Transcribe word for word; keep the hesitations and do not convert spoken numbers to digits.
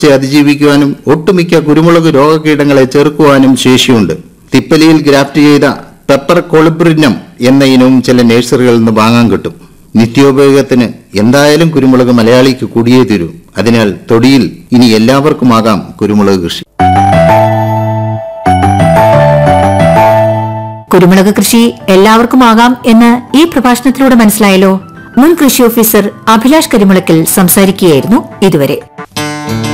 അതിജീവിക്കുവാനും ഒട്ടുമിക്ക കുരുമുളക് രോഗകീടങ്ങളെ ചെറുക്കുവാനും ശേഷിയുണ്ട്. തിപ്പലിയിൽ ഗ്രാഫ്റ്റ് ചെയ്ത പെപ്പർ കൊളിബ്രിനം എന്ന ഇനവും ചില നഴ്സറികളിൽ നിന്ന് വാങ്ങാൻ കിട്ടും. നിത്യോപയോഗത്തിന് എന്തായാലും കുരുമുളക് മലയാളിക്ക് കൂടിയേ തീരൂ. അതിനാൽ തൊടിയിൽ ഇനി എല്ലാവർക്കുമാകാം കുരുമുളക് കൃഷി. കുരുമുളക് കൃഷി എല്ലാവർക്കുമാകാം എന്ന് ഈ പ്രഭാഷണത്തിലൂടെ മനസ്സിലായല്ലോ. മുൻ കൃഷി ഓഫീസർ അഭിലാഷ് കരിമുളക്കൽ സംസാരിക്കുകയായിരുന്നു ഇതുവരെ.